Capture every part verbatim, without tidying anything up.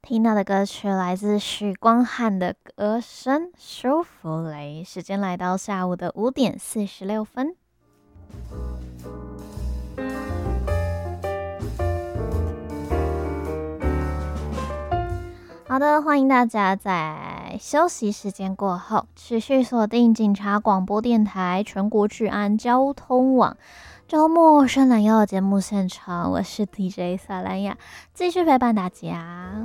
听到的歌曲来自许光汉的歌声《舒芙蕾》，时间来到下午的五点四十六分。好的，欢迎大家在休息时间过后，持续锁定警察广播电台全国治安交通网。周末深蓝幺的节目现场，我是 D J 萨兰雅，继续陪伴大家。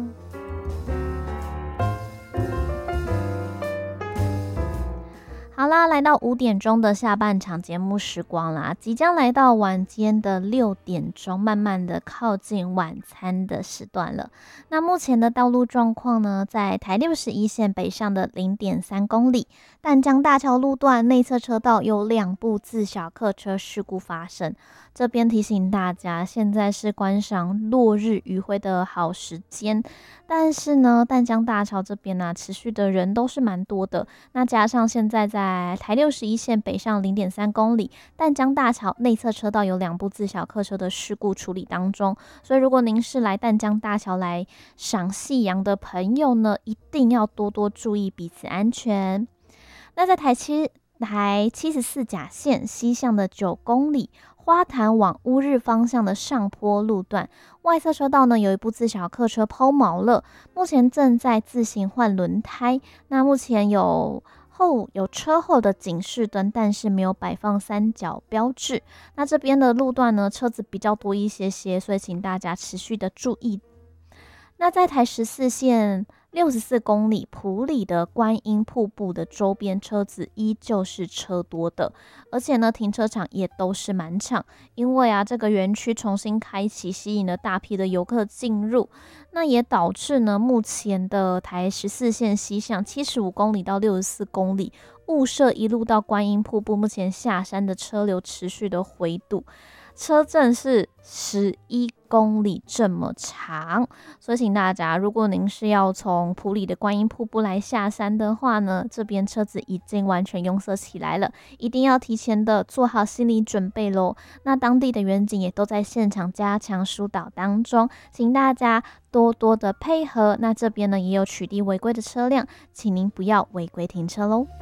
好啦，来到五点钟的下半场节目时光啦，即将来到晚间的六点钟，慢慢的靠近晚餐的时段了。那目前的道路状况呢，在台六十一线北上的 零点三公里，淡江大桥路段内侧车道有两部自小客车事故发生。这边提醒大家，现在是观赏落日余晖的好时间，但是呢，淡江大桥这边呢、啊，持续的人都是蛮多的。那加上现在在台六十一线北上 零点三公里，淡江大桥内侧车道有两部自小客车的事故处理当中，所以如果您是来淡江大桥来赏夕阳的朋友呢，一定要多多注意彼此安全。那在台七台七十四甲线西向的九公里。花坛往乌日方向的上坡路段，外侧车道呢有一部自小客车抛锚了，目前正在自行换轮胎。那目前有后有车后的警示灯，但是没有摆放三角标志。那这边的路段呢，车子比较多一些些，所以请大家持续的注意。那在台十四线六十四公里埔里的观音瀑布的周边车子依旧是车多的，而且呢停车场也都是满场，因为啊这个园区重新开启，吸引了大批的游客进入，那也导致呢目前的台十四线西向七十五公里到六十四公里雾社一路到观音瀑布，目前下山的车流持续的回堵。车阵是十一公里这么长，所以请大家，如果您是要从埔里的观音瀑布来下山的话呢，这边车子已经完全拥塞起来了，一定要提前的做好心理准备咯。那当地的员警也都在现场加强疏导当中，请大家多多的配合。那这边呢也有取缔违规的车辆，请您不要违规停车咯。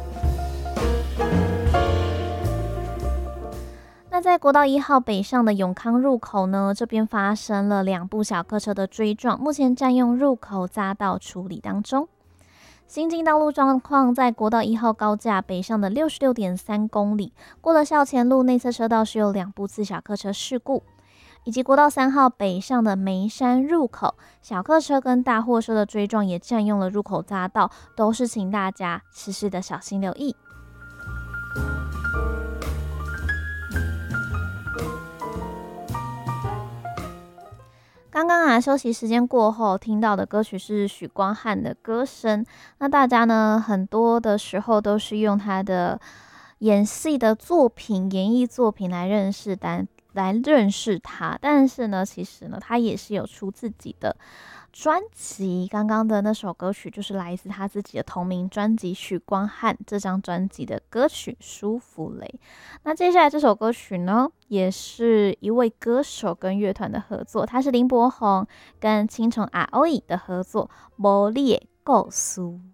那在国道一号北上的永康入口呢，这边发生了两部小客车的追撞，目前占用入口匝道处理当中。新进道路状况，在国道一号高架北上的 六十六点三公里，过了校前路内侧车道是有两部自小客车事故，以及国道三号北上的梅山入口，小客车跟大货车的追撞也占用了入口匝道，都是请大家时时的小心留意。刚刚啊，休息时间过后听到的歌曲是许光汉的歌声。那大家呢，很多的时候都是用他的演戏的作品、演艺作品来认识单来认识他。但是呢，其实呢，他也是有出自己的专辑。刚刚的那首歌曲就是来自他自己的同名专辑许光汉这张专辑的歌曲《舒芙蕾》。那接下来这首歌曲呢，也是一位歌手跟乐团的合作，他是林柏宏跟青虫阿欧伊的合作《无你的故事》。